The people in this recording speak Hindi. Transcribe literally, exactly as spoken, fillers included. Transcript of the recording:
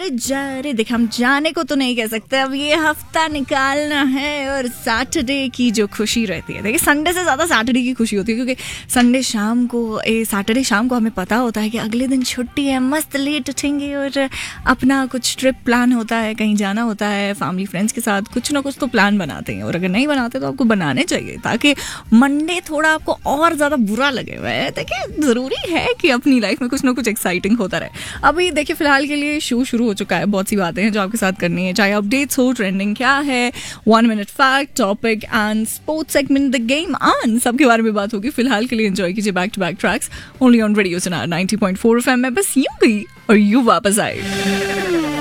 रे जा रे, देख हम जाने को तो नहीं कह सकते, अब ये हफ्ता निकालना है और सैटरडे की जो खुशी रहती है, देखिए संडे से ज़्यादा सैटरडे की खुशी होती है, क्योंकि संडे शाम को ए सैटरडे शाम को हमें पता होता है कि अगले दिन छुट्टी है, मस्त लेट उठेंगे और अपना कुछ ट्रिप प्लान होता है, कहीं जाना होता है, फैमिली फ्रेंड्स के साथ कुछ ना कुछ तो प्लान बनाते हैं, और अगर नहीं बनाते तो आपको बनाने चाहिए ताकि मंडे थोड़ा आपको और ज़्यादा बुरा लगे हुआ है। देखिए ज़रूरी है कि अपनी लाइफ में कुछ ना कुछ एक्साइटिंग होता रहे। अभी देखिए फिलहाल के लिए शो शुरू हो चुका है, बहुत सी बातें हैं जो आपके साथ करनी है, चाहे अपडेट्स हो, ट्रेंडिंग क्या है, one minute fact, topic and sports segment, the game on, सबके बारे में बात होगी। फिलहाल के लिए एंजॉय कीजिए back to back tracks only on radio सुनार नाइंटी पॉइंट फोर एफएम में, बस यूं गई और यूं वापस आई।